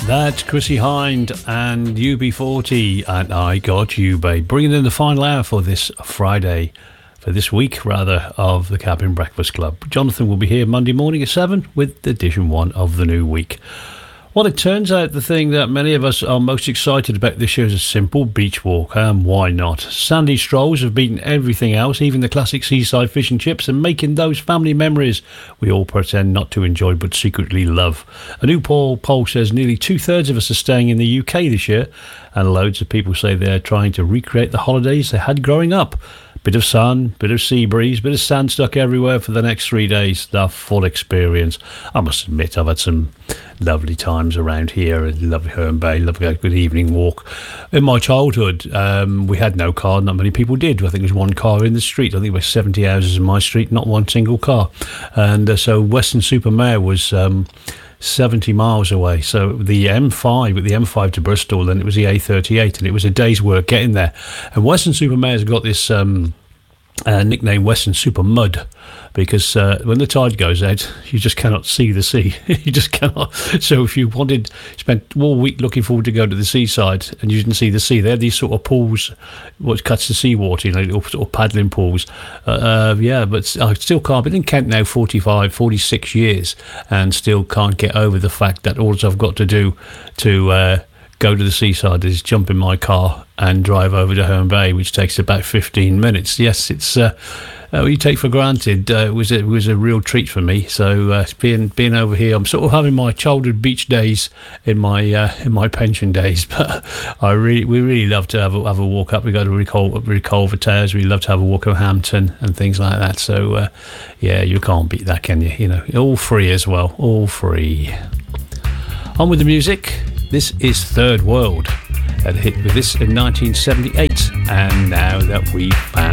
That's Chrissie Hynde and UB40 and I Got You, Babe. Bringing in the final hour for this Friday, for this week rather, of the Cabin Breakfast Club. Jonathan will be here Monday morning at 7 with edition 1 of the new week. Well, it turns out the thing that many of us are most excited about this year is a simple beach walk, and why not? Sandy strolls have beaten everything else, even the classic seaside fish and chips, and making those family memories we all pretend not to enjoy but secretly love. A new poll says nearly 2/3 of us are staying in the UK this year, and loads of people say they're trying to recreate the holidays they had growing up. Bit of sun, bit of sea breeze, bit of sand stuck everywhere for the next 3 days. The full experience. I must admit, I've had some lovely times around here. I love Herne Bay, love a good evening walk. In my childhood, we had no car. Not many people did. I think there was one car in the street. I think there were 70 houses in my street, not one single car. And so Weston-super-Mare was 70 miles away. So the M5 to Bristol, then it was the A38, and it was a day's work getting there. And Weston-super-Mare's got this nickname Western Super Mud, because when the tide goes out, you just cannot see the sea. You just cannot. So if you spent all week looking forward to go to the seaside and you didn't see the sea, they had these sort of pools, what cuts the seawater, little sort of paddling pools. But I still can't. Been in Kent now 46 years and still can't get over the fact that all I've got to do to go to the seaside is jump in my car and drive over to Herne Bay, which takes about 15 minutes. Yes, it's you take for granted. It was a real treat for me. So being over here, I'm sort of having my childhood beach days in my pension days. But we really love to have a walk up. We go to Reculver Towers. We love to have a walk of Hampton and things like that. So you can't beat that, can you? All free as well. All free. On with the music. This is Third World. Had a hit with this in 1978, and Now That We Found